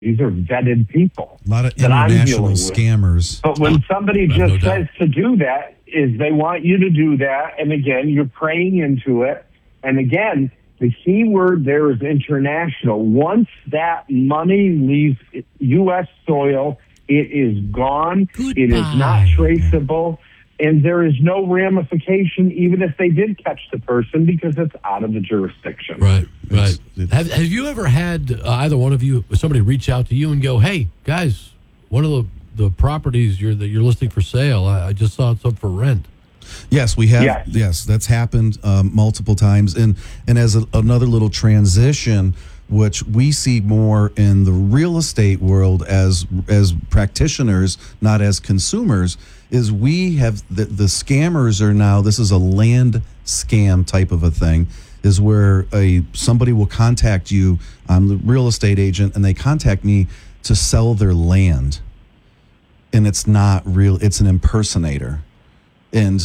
These are vetted people. A lot of that I'm international dealing with. scammers. But when somebody no just doubt. says to do that, is they want you to do that, and again, you're praying into it. And again, the key word there is international. Once that money leaves U.S. soil, it is gone. Goodbye. It is not traceable. And there is no ramification, even if they did catch the person, because it's out of the jurisdiction. Right. It's- Have you ever had either one of you, somebody reach out to you and go, "Hey, guys, one of the properties that you're listing for sale, I just saw it's up for rent." Yes, we have. Yes. Yes, that's happened multiple times. And as another little transition, which we see more in the real estate world as practitioners, not as consumers, is we have the scammers are now. This is a land scam type of a thing. Is where somebody will contact you. I'm the real estate agent, and they contact me to sell their land, and it's not real. It's an impersonator. And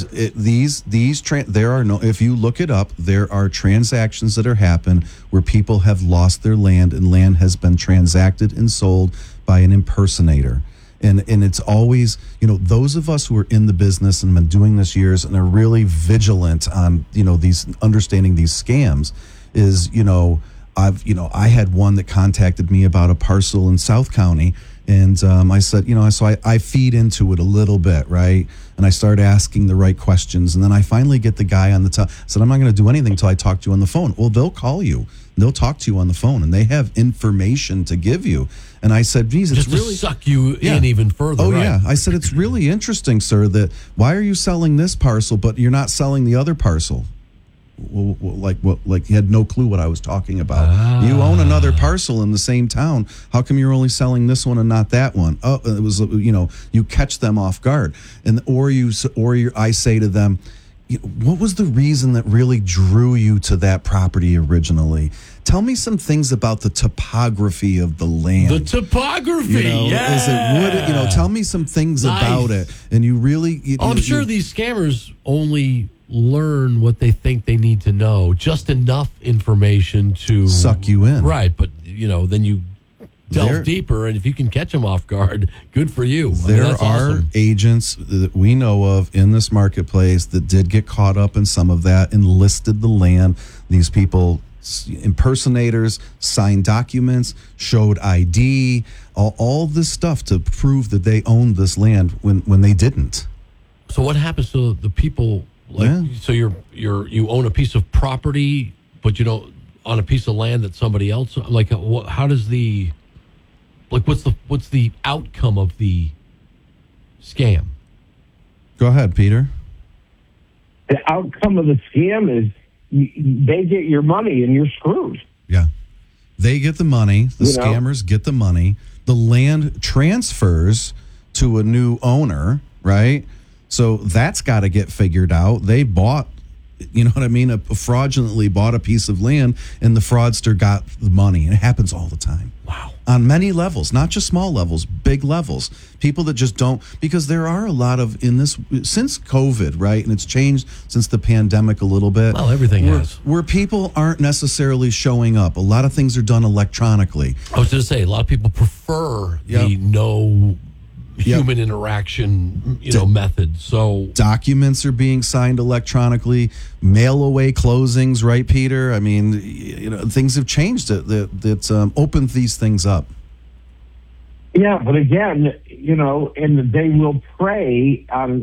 there are no, if you look it up, there are transactions that are happened where people have lost their land and land has been transacted and sold by an impersonator. And it's always, those of us who are in the business and been doing this years and are really vigilant on, these understanding these scams is, I had one that contacted me about a parcel in South County. And I said, so I feed into it a little bit, right? And I start asking the right questions. And then I finally get the guy on the top. I said, I'm not going to do anything until I talk to you on the phone. Well, they'll call you. They'll talk to you on the phone, and they have information to give you. And I said, geez, it's Just really... to suck you in even further. Oh, right? yeah. I said, it's really interesting, sir, that why are you selling this parcel, but you're not selling the other parcel? Well, like he had no clue what I was talking about. You own another parcel in the same town. How come you're only selling this one and not that one? Oh, it was, you catch them off guard. And I say to them, what was the reason that really drew you to that property originally? Tell me some things about the topography of the land. The topography, yeah. Is it wood? Tell me some things about it. And you really... I'm sure these scammers only learn what they think they need to know, just enough information to suck you in. Right, but then you delve deeper, and if you can catch them off guard, good for you. There that's are awesome. agents that we know of in this marketplace that did get caught up in some of that and listed the land. These people, impersonators, signed documents, showed ID, all this stuff to prove that they owned this land when they didn't. So what happens to the people? So you own a piece of property, but you don't on a piece of land that somebody else. How does the what's the outcome of the scam? Go ahead, Peter. The outcome of the scam is they get your money and you're screwed. Yeah. They get the money. The scammers get the money. The land transfers to a new owner, right? So that's got to get figured out. They bought, fraudulently bought a piece of land, and the fraudster got the money. And it happens all the time. Wow. On many levels, not just small levels, big levels. People that just don't, because there are a lot of, since COVID, right? And it's changed since the pandemic a little bit. Well, everything has. Where people aren't necessarily showing up. A lot of things are done electronically. I was going to say, a lot of people prefer the no human interaction, method. So documents are being signed electronically, mail away closings, right, Peter? I mean, things have changed that opened these things up. Yeah, but again, and they will prey on,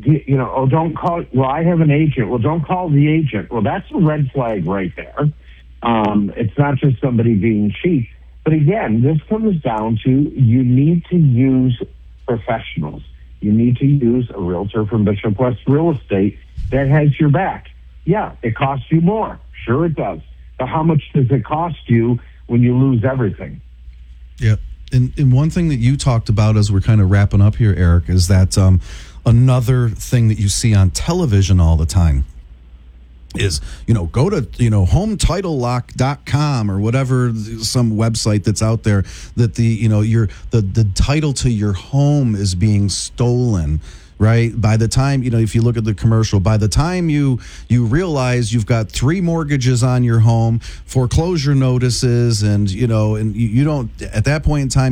don't call. Well, I have an agent. Well, don't call the agent. Well, that's a red flag right there. It's not just somebody being cheap. But again, this comes down to you need to use professionals. You need to use a realtor from Bishop West Real Estate that has your back. Yeah, it costs you more. Sure it does. But how much does it cost you when you lose everything? Yeah. And one thing that you talked about as we're kind of wrapping up here, Eric, is that another thing that you see on television all the time is, go to, HomeTitleLock.com or whatever, some website that's out there that the title to your home is being stolen. Right. By the time, if you look at the commercial, by the time you realize you've got 3 mortgages on your home, foreclosure notices, and you don't, at that point in time,